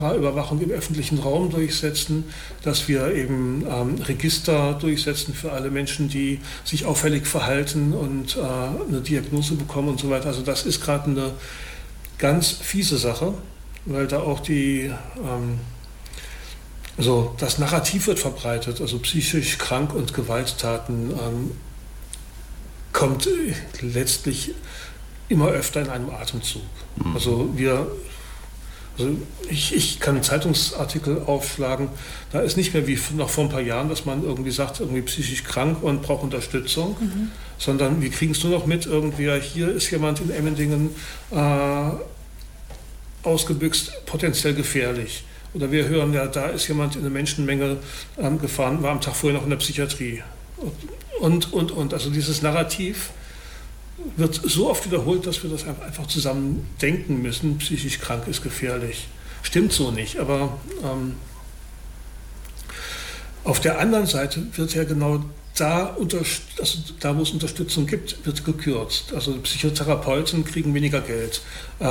Überwachung im öffentlichen Raum durchsetzen, dass wir eben Register durchsetzen für alle Menschen, die sich auffällig verhalten und eine Diagnose bekommen und so weiter. Also das ist gerade eine ganz fiese Sache, weil da auch also das Narrativ wird verbreitet, also psychisch krank und Gewalttaten kommt letztlich immer öfter in einem Atemzug. Also ich kann einen Zeitungsartikel aufschlagen, da ist nicht mehr wie noch vor ein paar Jahren, dass man irgendwie sagt, irgendwie psychisch krank und braucht Unterstützung, sondern wir kriegen es nur noch mit, irgendwie, hier ist jemand in Emmendingen ausgebüxt, potenziell gefährlich. Oder wir hören, ja, da ist jemand in eine Menschenmenge gefahren, war am Tag vorher noch in der Psychiatrie. Und. Also dieses Narrativ wird so oft wiederholt, dass wir das einfach zusammen denken müssen. Psychisch krank ist gefährlich. Stimmt so nicht, aber auf der anderen Seite wird ja genau da, wo es Unterstützung gibt, wird gekürzt. Also Psychotherapeuten kriegen weniger Geld.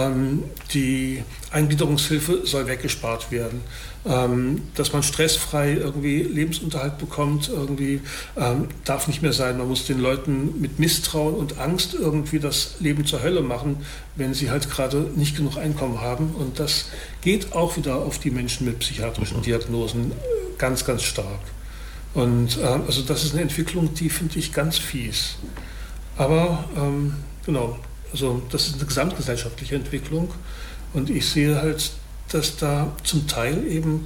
Die Eingliederungshilfe soll weggespart werden. Dass man stressfrei irgendwie Lebensunterhalt bekommt, irgendwie darf nicht mehr sein. Man muss den Leuten mit Misstrauen und Angst irgendwie das Leben zur Hölle machen, wenn sie halt gerade nicht genug Einkommen haben. Und das geht auch wieder auf die Menschen mit psychiatrischen Diagnosen ganz, ganz stark. Und also das ist eine Entwicklung, die finde ich ganz fies. Aber genau, also das ist eine gesamtgesellschaftliche Entwicklung und ich sehe halt, dass da zum Teil eben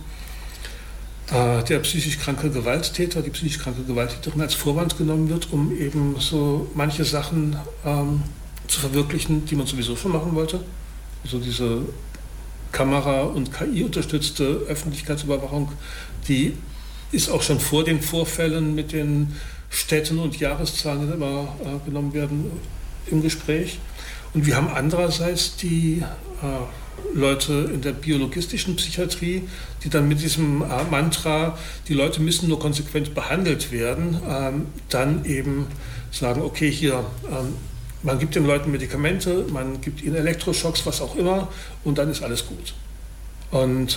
der psychisch kranke Gewalttäter, die psychisch kranke Gewalttäterin als Vorwand genommen wird, um eben so manche Sachen zu verwirklichen, die man sowieso schon machen wollte. Also diese Kamera- und KI-unterstützte Öffentlichkeitsüberwachung, die ist auch schon vor den Vorfällen mit den Städten und Jahreszahlen, die immer genommen werden, im Gespräch. Und wir haben andererseits die Leute in der biologistischen Psychiatrie, die dann mit diesem Mantra, die Leute müssen nur konsequent behandelt werden, dann eben sagen, okay, hier, man gibt den Leuten Medikamente, man gibt ihnen Elektroschocks, was auch immer, und dann ist alles gut. Und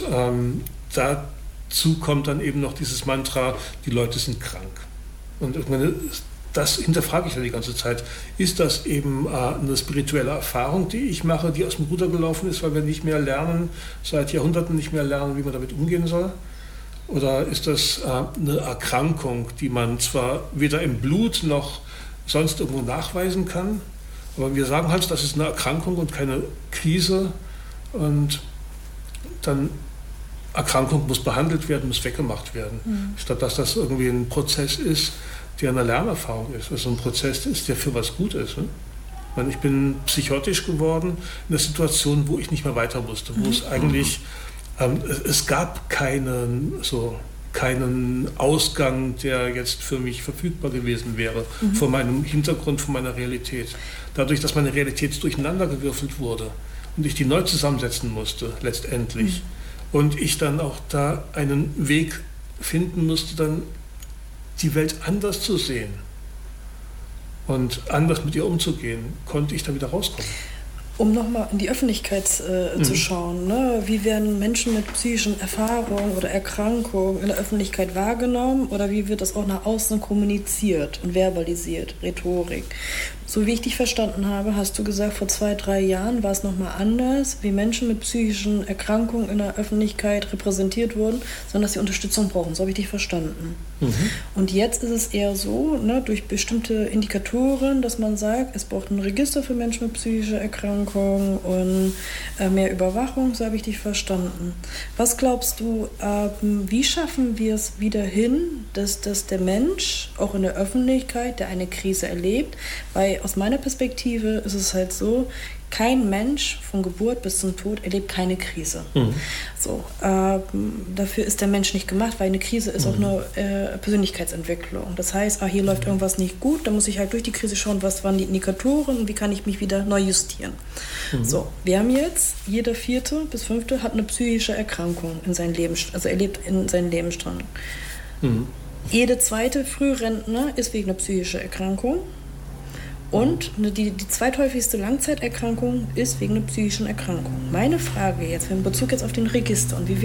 dazu kommt dann eben noch dieses Mantra, die Leute sind krank. Und ich meine, das hinterfrage ich ja die ganze Zeit. Ist das eben eine spirituelle Erfahrung, die ich mache, die aus dem Ruder gelaufen ist, weil wir nicht mehr lernen, seit Jahrhunderten nicht mehr lernen, wie man damit umgehen soll? Oder ist das eine Erkrankung, die man zwar weder im Blut noch sonst irgendwo nachweisen kann, aber wir sagen halt, das ist eine Erkrankung und keine Krise, und dann Erkrankung muss behandelt werden, muss weggemacht werden, statt dass das irgendwie ein Prozess ist, der eine Lernerfahrung ist, also ein Prozess ist, der für was gut ist. Ne? Ich bin psychotisch geworden in der Situation, wo ich nicht mehr weiter wusste, wo es eigentlich, es gab keinen Ausgang, der jetzt für mich verfügbar gewesen wäre, von meinem Hintergrund, von meiner Realität. Dadurch, dass meine Realität durcheinandergewürfelt wurde und ich die neu zusammensetzen musste, letztendlich, und ich dann auch da einen Weg finden musste, dann die Welt anders zu sehen und anders mit ihr umzugehen, konnte ich da wieder rauskommen. Um nochmal in die Öffentlichkeit zu schauen, ne? Wie werden Menschen mit psychischen Erfahrungen oder Erkrankungen in der Öffentlichkeit wahrgenommen oder wie wird das auch nach außen kommuniziert und verbalisiert, Rhetorik? So wie ich dich verstanden habe, hast du gesagt, vor 2-3 Jahren war es nochmal anders, wie Menschen mit psychischen Erkrankungen in der Öffentlichkeit repräsentiert wurden, sondern dass sie Unterstützung brauchen. So habe ich dich verstanden. Und jetzt ist es eher so, ne, durch bestimmte Indikatoren, dass man sagt, es braucht ein Register für Menschen mit psychischer Erkrankung und mehr Überwachung. So habe ich dich verstanden. Was glaubst du, wie schaffen wir es wieder hin, dass der Mensch auch in der Öffentlichkeit, der eine Krise erlebt, weil aus meiner Perspektive ist es halt so, kein Mensch von Geburt bis zum Tod erlebt keine Krise. So, dafür ist der Mensch nicht gemacht, weil eine Krise ist auch eine Persönlichkeitsentwicklung. Das heißt, hier läuft irgendwas nicht gut, dann muss ich halt durch die Krise schauen, was waren die Indikatoren und wie kann ich mich wieder neu justieren. So, wir haben jetzt, jeder 4. bis 5. hat eine psychische Erkrankung in seinem Leben, also erlebt in seinem Lebensstand. Jede 2. Frührentner ist wegen einer psychischen Erkrankung. Und die zweithäufigste Langzeiterkrankung ist wegen einer psychischen Erkrankung. Meine Frage jetzt, in Bezug jetzt auf den Register und wie wir